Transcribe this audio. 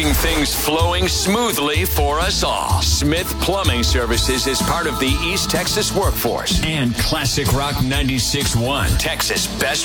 keeping things flowing smoothly for us all. Smith Plumbing Services is part of the East Texas workforce and Classic Rock 96.1, Texas Best